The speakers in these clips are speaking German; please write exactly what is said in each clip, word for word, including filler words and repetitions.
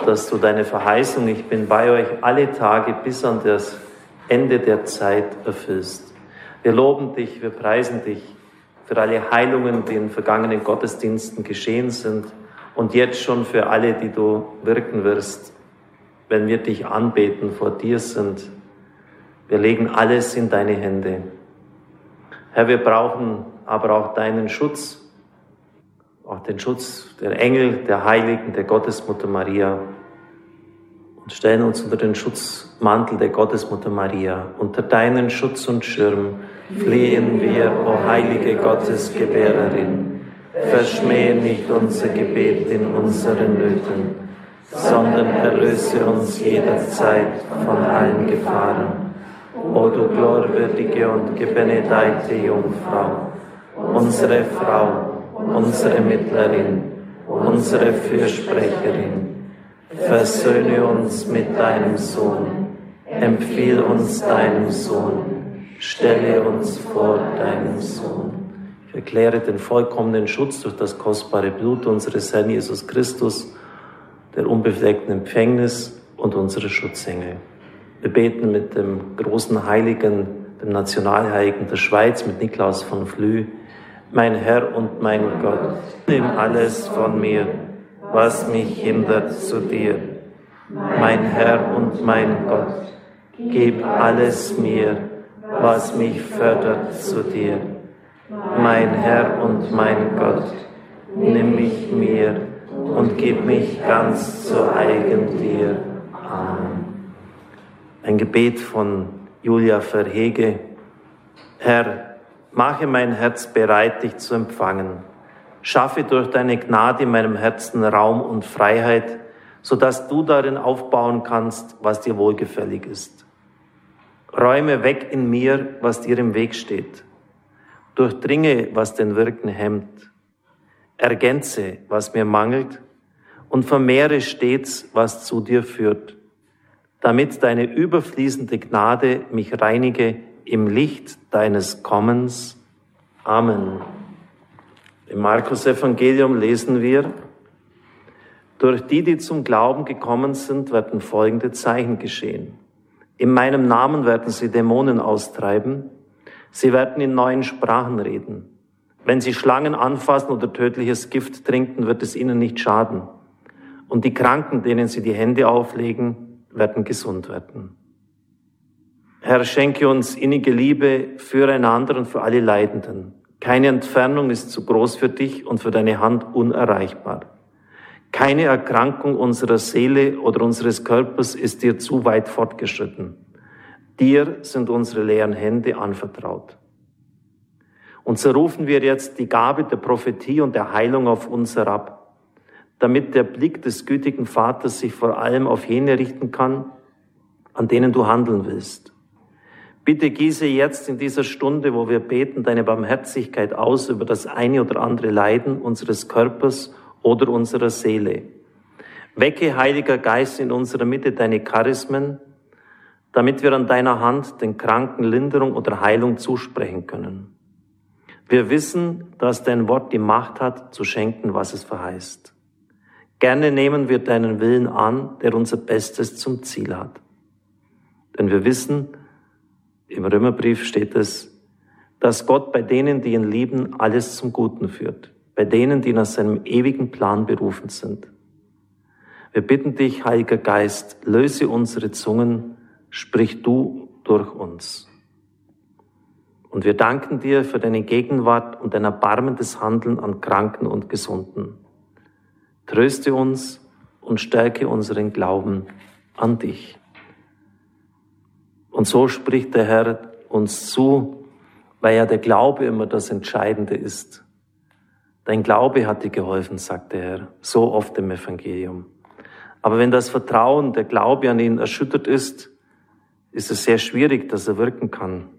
dass du deine Verheißung, ich bin bei euch alle Tage bis an das Ende der Zeit erfüllst. Wir loben dich, wir preisen dich für alle Heilungen, die in vergangenen Gottesdiensten geschehen sind und jetzt schon für alle, die du wirken wirst, wenn wir dich anbeten, vor dir sind. Wir legen alles in deine Hände. Herr, wir brauchen aber auch deinen Schutz, auch den Schutz der Engel, der Heiligen, der Gottesmutter Maria und stellen uns unter den Schutzmantel der Gottesmutter Maria. Unter deinen Schutz und Schirm flehen wir, o heilige Gottesgebärerin. Verschmähe nicht unser Gebet in unseren Nöten, sondern erlöse uns jederzeit von allen Gefahren. O du glorwürdige und gebenedeite Jungfrau, unsere Frau, unsere Mittlerin, unsere Fürsprecherin, versöhne uns mit deinem Sohn, empfiehl uns deinem Sohn, stelle uns vor deinem Sohn. Ich erkläre den vollkommenen Schutz durch das kostbare Blut unseres Herrn Jesus Christus, der unbefleckten Empfängnis und unsere Schutzengel. Wir beten mit dem großen Heiligen, dem Nationalheiligen der Schweiz, mit Niklaus von Flüh. Mein Herr und mein Gott, nimm alles von mir, was mich hindert zu dir. Mein Herr und mein Gott, gib alles mir, was mich fördert zu dir. Mein Herr und mein Gott, nimm mich mir und gib mich ganz zu eigen dir. Amen. Ein Gebet von Julia Verhege. Herr, mache mein Herz bereit, dich zu empfangen. Schaffe durch deine Gnade in meinem Herzen Raum und Freiheit, sodass du darin aufbauen kannst, was dir wohlgefällig ist. Räume weg in mir, was dir im Weg steht. Durchdringe, was den Wirken hemmt. Ergänze, was mir mangelt, und vermehre stets, was zu dir führt, damit deine überfließende Gnade mich reinige im Licht deines Kommens. Amen. Im Markus-Evangelium lesen wir: Durch die, die zum Glauben gekommen sind, werden folgende Zeichen geschehen. In meinem Namen werden sie Dämonen austreiben. Sie werden in neuen Sprachen reden. Wenn sie Schlangen anfassen oder tödliches Gift trinken, wird es ihnen nicht schaden. Und die Kranken, denen sie die Hände auflegen, werden gesund werden. Herr, schenke uns innige Liebe füreinander und für alle Leidenden. Keine Entfernung ist zu groß für dich und für deine Hand unerreichbar. Keine Erkrankung unserer Seele oder unseres Körpers ist dir zu weit fortgeschritten. Dir sind unsere leeren Hände anvertraut. Und so rufen wir jetzt die Gabe der Prophetie und der Heilung auf uns herab, damit der Blick des gütigen Vaters sich vor allem auf jene richten kann, an denen du handeln willst. Bitte gieße jetzt in dieser Stunde, wo wir beten, deine Barmherzigkeit aus über das eine oder andere Leiden unseres Körpers oder unserer Seele. Wecke, Heiliger Geist, in unserer Mitte deine Charismen, damit wir an deiner Hand den Kranken Linderung oder Heilung zusprechen können. Wir wissen, dass dein Wort die Macht hat, zu schenken, was es verheißt. Gerne nehmen wir deinen Willen an, der unser Bestes zum Ziel hat. Denn wir wissen, im Römerbrief steht es, dass Gott bei denen, die ihn lieben, alles zum Guten führt, bei denen, die nach seinem ewigen Plan berufen sind. Wir bitten dich, Heiliger Geist, löse unsere Zungen, sprich du durch uns. Und wir danken dir für deine Gegenwart und dein erbarmendes Handeln an Kranken und Gesunden. Tröste uns und stärke unseren Glauben an dich. Und so spricht der Herr uns zu, weil ja der Glaube immer das Entscheidende ist. Dein Glaube hat dir geholfen, sagt der Herr, so oft im Evangelium. Aber wenn das Vertrauen, der Glaube an ihn erschüttert ist, ist es sehr schwierig, dass er wirken kann.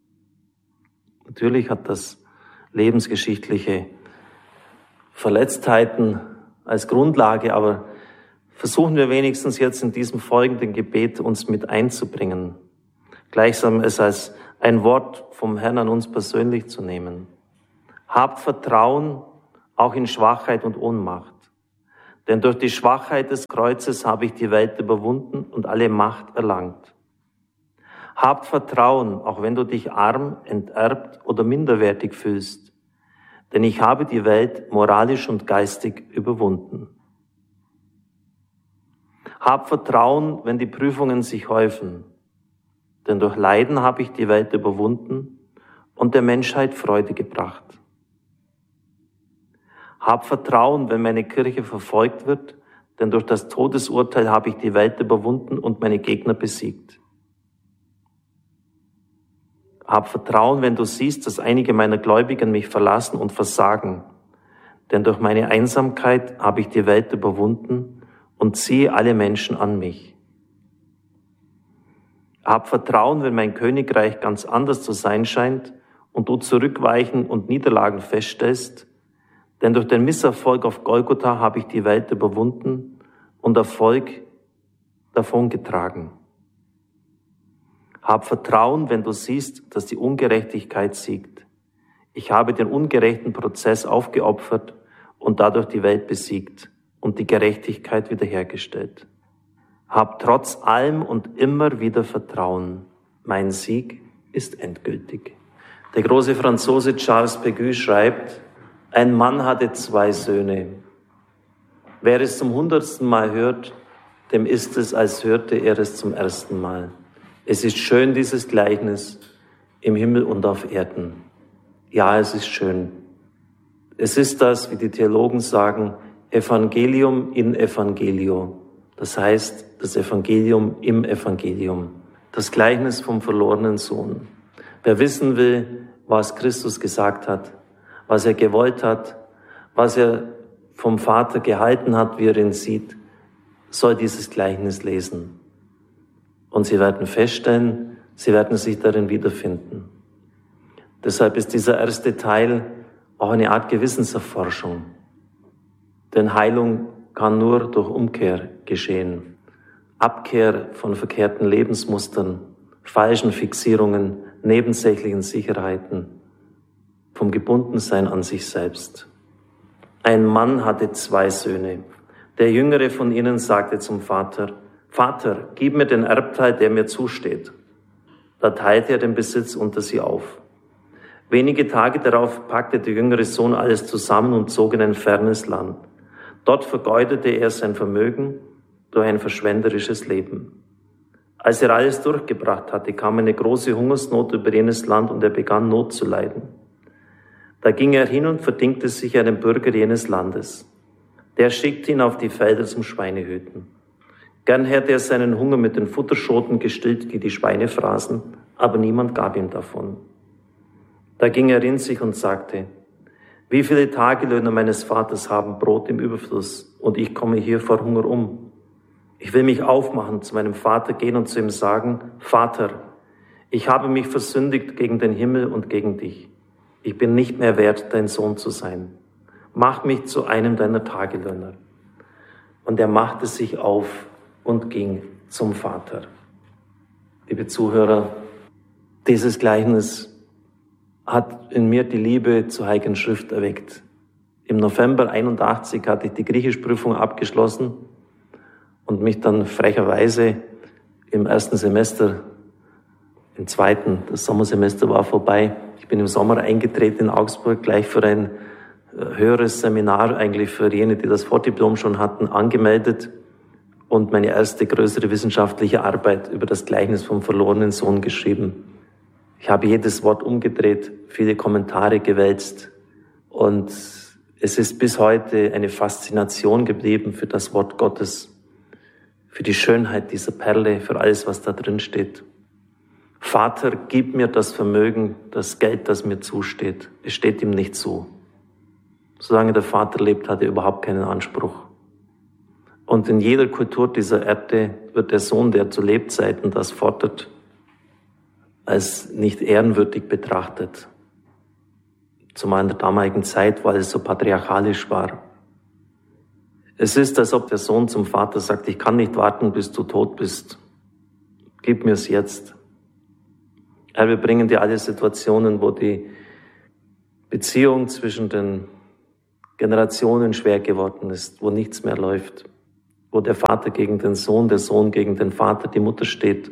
Natürlich hat das lebensgeschichtliche Verletztheiten als Grundlage, aber versuchen wir wenigstens jetzt in diesem folgenden Gebet uns mit einzubringen. Gleichsam es als ein Wort vom Herrn an uns persönlich zu nehmen. Habt Vertrauen auch in Schwachheit und Ohnmacht. Denn durch die Schwachheit des Kreuzes habe ich die Welt überwunden und alle Macht erlangt. Habt Vertrauen, auch wenn du dich arm, enterbt oder minderwertig fühlst, denn ich habe die Welt moralisch und geistig überwunden. Habt Vertrauen, wenn die Prüfungen sich häufen, denn durch Leiden habe ich die Welt überwunden und der Menschheit Freude gebracht. Hab Vertrauen, wenn meine Kirche verfolgt wird, denn durch das Todesurteil habe ich die Welt überwunden und meine Gegner besiegt. Hab Vertrauen, wenn du siehst, dass einige meiner Gläubigen mich verlassen und versagen, denn durch meine Einsamkeit habe ich die Welt überwunden und ziehe alle Menschen an mich. Hab Vertrauen, wenn mein Königreich ganz anders zu sein scheint und du zurückweichen und Niederlagen feststellst, denn durch den Misserfolg auf Golgotha habe ich die Welt überwunden und Erfolg davongetragen. Hab Vertrauen, wenn du siehst, dass die Ungerechtigkeit siegt. Ich habe den ungerechten Prozess aufgeopfert und dadurch die Welt besiegt und die Gerechtigkeit wiederhergestellt. Hab trotz allem und immer wieder Vertrauen. Mein Sieg ist endgültig. Der große Franzose Charles Péguy schreibt, ein Mann hatte zwei Söhne. Wer es zum hundertsten Mal hört, dem ist es, als hörte er es zum ersten Mal. Es ist schön, dieses Gleichnis im Himmel und auf Erden. Ja, es ist schön. Es ist das, wie die Theologen sagen, Evangelium in Evangelio. Das heißt, das Evangelium im Evangelium. Das Gleichnis vom verlorenen Sohn. Wer wissen will, was Christus gesagt hat, was er gewollt hat, was er vom Vater gehalten hat, wie er ihn sieht, soll dieses Gleichnis lesen. Und sie werden feststellen, sie werden sich darin wiederfinden. Deshalb ist dieser erste Teil auch eine Art Gewissenserforschung. Denn Heilung kann nur durch Umkehr geschehen. Abkehr von verkehrten Lebensmustern, falschen Fixierungen, nebensächlichen Sicherheiten, vom Gebundensein an sich selbst. Ein Mann hatte zwei Söhne. Der jüngere von ihnen sagte zum Vater, Vater, gib mir den Erbteil, der mir zusteht. Da teilte er den Besitz unter sie auf. Wenige Tage darauf packte der jüngere Sohn alles zusammen und zog in ein fernes Land. Dort vergeudete er sein Vermögen durch ein verschwenderisches Leben. Als er alles durchgebracht hatte, kam eine große Hungersnot über jenes Land und er begann Not zu leiden. Da ging er hin und verdingte sich einem Bürger jenes Landes. Der schickte ihn auf die Felder zum Schweinehüten. Gern hätte er seinen Hunger mit den Futterschoten gestillt, die die Schweine fraßen, aber niemand gab ihm davon. Da ging er in sich und sagte, wie viele Tagelöhner meines Vaters haben Brot im Überfluss und ich komme hier vor Hunger um. Ich will mich aufmachen, zu meinem Vater gehen und zu ihm sagen, Vater, ich habe mich versündigt gegen den Himmel und gegen dich. Ich bin nicht mehr wert, dein Sohn zu sein. Mach mich zu einem deiner Tagelöhner. Und er machte sich auf und ging zum Vater. Liebe Zuhörer, dieses Gleichnis hat in mir die Liebe zur Heiligen Schrift erweckt. Im November einundachtzig hatte ich die Griechischprüfung abgeschlossen und mich dann frecherweise im ersten Semester, im zweiten, das Sommersemester war vorbei, ich bin im Sommer eingetreten in Augsburg, gleich für ein höheres Seminar, eigentlich für jene, die das Vordiplom schon hatten, angemeldet und meine erste größere wissenschaftliche Arbeit über das Gleichnis vom verlorenen Sohn geschrieben. Ich habe jedes Wort umgedreht, viele Kommentare gewälzt und es ist bis heute eine Faszination geblieben für das Wort Gottes, für die Schönheit dieser Perle, für alles, was da drin steht. Vater, gib mir das Vermögen, das Geld, das mir zusteht. Es steht ihm nicht zu. Solange der Vater lebt, hat er überhaupt keinen Anspruch. Und in jeder Kultur dieser Erde wird der Sohn, der zu Lebzeiten das fordert, als nicht ehrenwürdig betrachtet. Zumal in der damaligen Zeit, weil es so patriarchalisch war. Es ist, als ob der Sohn zum Vater sagt, ich kann nicht warten, bis du tot bist. Gib mir's jetzt. Herr, wir bringen dir alle Situationen, wo die Beziehung zwischen den Generationen schwer geworden ist, wo nichts mehr läuft, wo der Vater gegen den Sohn, der Sohn gegen den Vater, die Mutter steht.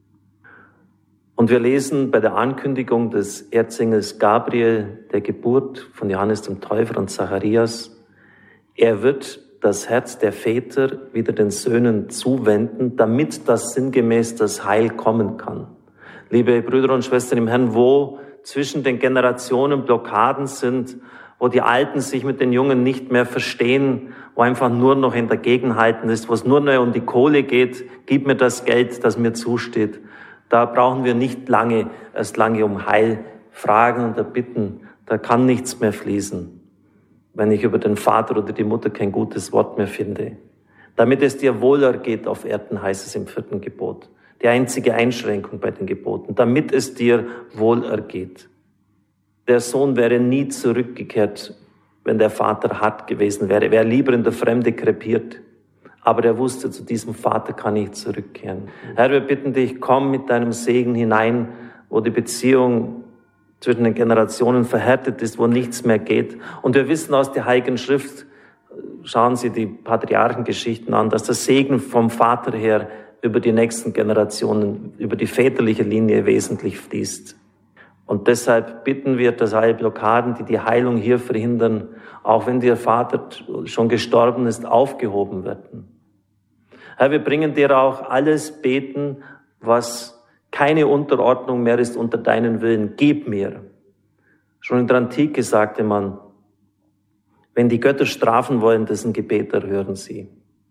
Und wir lesen bei der Ankündigung des Erzengels Gabriel, der Geburt von Johannes dem Täufer und Zacharias, er wird das Herz der Väter wieder den Söhnen zuwenden, damit das sinngemäß das Heil kommen kann. Liebe Brüder und Schwestern im Herrn, wo zwischen den Generationen Blockaden sind, wo die Alten sich mit den Jungen nicht mehr verstehen, wo einfach nur noch ein Dagegenhalten ist, wo es nur noch um die Kohle geht, gib mir das Geld, das mir zusteht. Da brauchen wir nicht lange, erst lange um Heil fragen und erbitten. Da kann nichts mehr fließen, wenn ich über den Vater oder die Mutter kein gutes Wort mehr finde. Damit es dir wohlergeht auf Erden, heißt es im vierten Gebot. Die einzige Einschränkung bei den Geboten. Damit es dir wohlergeht. Der Sohn wäre nie zurückgekehrt, wenn der Vater hart gewesen wäre. Er wäre lieber in der Fremde krepiert. Aber er wusste, zu diesem Vater kann ich zurückkehren. Herr, wir bitten dich, komm mit deinem Segen hinein, wo die Beziehung zwischen den Generationen verhärtet ist, wo nichts mehr geht. Und wir wissen aus der Heiligen Schrift, schauen Sie die Patriarchengeschichten an, dass der Segen vom Vater her über die nächsten Generationen, über die väterliche Linie wesentlich fließt. Und deshalb bitten wir, dass alle Blockaden, die die Heilung hier verhindern, auch wenn der Vater schon gestorben ist, aufgehoben werden. Herr, wir bringen dir auch alles beten, was keine Unterordnung mehr ist unter deinen Willen. Gib mir. Schon in der Antike sagte man, wenn die Götter strafen wollen, dessen Gebet erhören sie.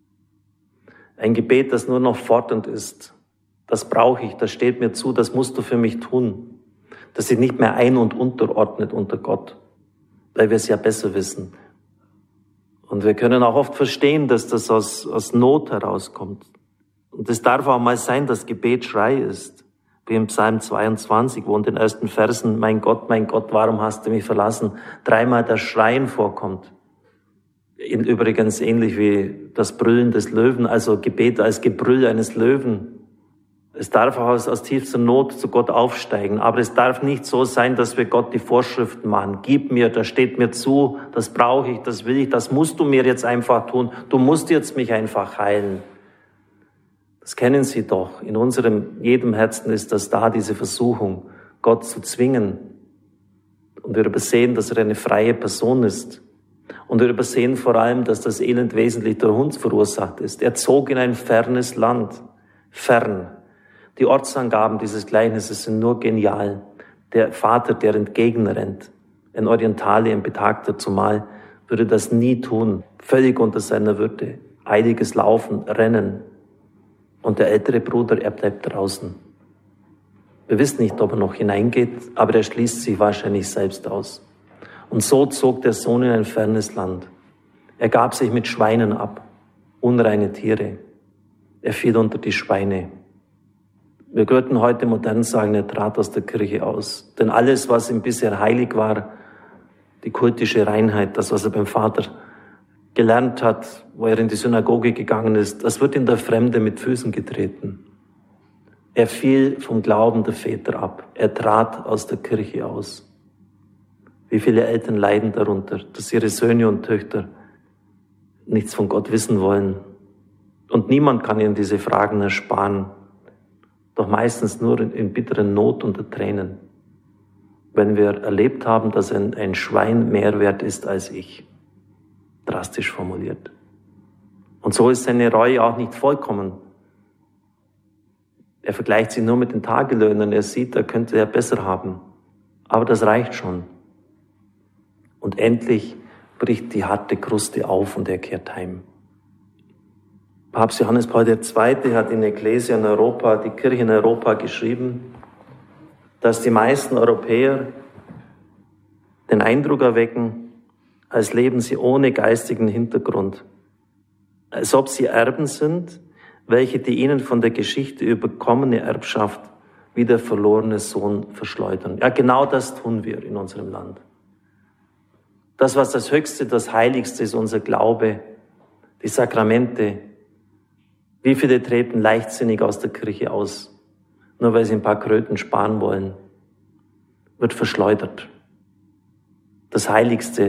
Ein Gebet, das nur noch fordernd ist, das brauche ich, das steht mir zu, das musst du für mich tun. Das sich nicht mehr ein- und unterordnet unter Gott, weil wir es ja besser wissen. Und wir können auch oft verstehen, dass das aus, aus Not herauskommt. Und es darf auch mal sein, dass Gebet Schrei ist. Wie im Psalm zweiundzwanzig, wo in den ersten Versen, mein Gott, mein Gott, warum hast du mich verlassen, dreimal das Schreien vorkommt. Übrigens ähnlich wie das Brüllen des Löwen, also Gebet als Gebrüll eines Löwen. Es darf auch aus, aus tiefster Not zu Gott aufsteigen, aber es darf nicht so sein, dass wir Gott die Vorschriften machen. Gib mir, das steht mir zu, das brauche ich, das will ich, das musst du mir jetzt einfach tun. Du musst jetzt mich einfach heilen. Das kennen Sie doch. In unserem, jedem Herzen ist das da, diese Versuchung, Gott zu zwingen. Und wir übersehen, dass er eine freie Person ist. Und wir übersehen vor allem, dass das Elend wesentlich durch uns verursacht ist. Er zog in ein fernes Land. Fern. Die Ortsangaben dieses Gleichnisses sind nur genial. Der Vater, der entgegenrennt, ein Orientale, ein Betagter zumal, würde das nie tun. Völlig unter seiner Würde. Eiliges Laufen, Rennen. Und der ältere Bruder, er bleibt draußen. Wir wissen nicht, ob er noch hineingeht, aber er schließt sich wahrscheinlich selbst aus. Und so zog der Sohn in ein fernes Land. Er gab sich mit Schweinen ab, unreine Tiere. Er fiel unter die Schweine. Wir könnten heute modern sagen, er trat aus der Kirche aus. Denn alles, was ihm bisher heilig war, die kultische Reinheit, das, was er beim Vater gelernt hat, wo er in die Synagoge gegangen ist, das wird in der Fremde mit Füßen getreten. Er fiel vom Glauben der Väter ab. Er trat aus der Kirche aus. Wie viele Eltern leiden darunter, dass ihre Söhne und Töchter nichts von Gott wissen wollen. Und niemand kann ihnen diese Fragen ersparen. Doch meistens nur in, in bitteren Not unter Tränen. Wenn wir erlebt haben, dass ein, ein Schwein mehr wert ist als ich. Drastisch formuliert. Und so ist seine Reue auch nicht vollkommen. Er vergleicht sie nur mit den Tagelöhnern. Er sieht, er könnte er besser haben. Aber das reicht schon. Und endlich bricht die harte Kruste auf und er kehrt heim. Papst Johannes Paul der Zweite hat in Ecclesia in Europa, die Kirche in Europa geschrieben, dass die meisten Europäer den Eindruck erwecken, als leben sie ohne geistigen Hintergrund. Als ob sie Erben sind, welche die ihnen von der Geschichte überkommene Erbschaft wie der verlorene Sohn verschleudern. Ja, genau das tun wir in unserem Land. Das, was das Höchste, das Heiligste ist, unser Glaube, die Sakramente. Wie viele treten leichtsinnig aus der Kirche aus, nur weil sie ein paar Kröten sparen wollen, wird verschleudert. Das Heiligste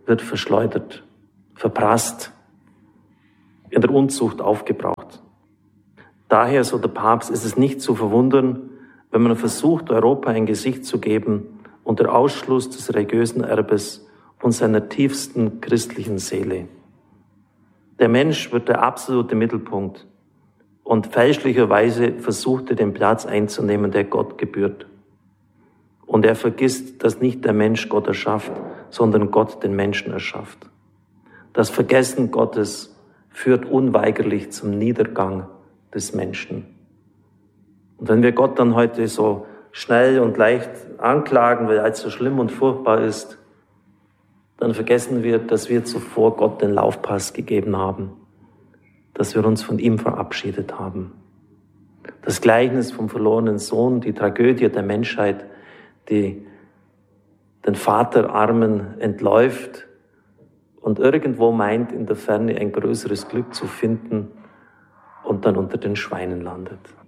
wird verschleudert, verprasst, in der Unzucht aufgebraucht. Daher, so der Papst, ist es nicht zu verwundern, wenn man versucht, Europa ein Gesicht zu geben unter Ausschluss des religiösen Erbes und seiner tiefsten christlichen Seele. Der Mensch wird der absolute Mittelpunkt und fälschlicherweise versucht er, den Platz einzunehmen, der Gott gebührt. Und er vergisst, dass nicht der Mensch Gott erschafft, sondern Gott den Menschen erschafft. Das Vergessen Gottes führt unweigerlich zum Niedergang des Menschen. Und wenn wir Gott dann heute so schnell und leicht anklagen, weil er als so schlimm und furchtbar ist, dann vergessen wir, dass wir zuvor Gott den Laufpass gegeben haben, dass wir uns von ihm verabschiedet haben. Das Gleichnis vom verlorenen Sohn, die Tragödie der Menschheit, die den Vaterarmen entläuft und irgendwo meint, in der Ferne ein größeres Glück zu finden und dann unter den Schweinen landet.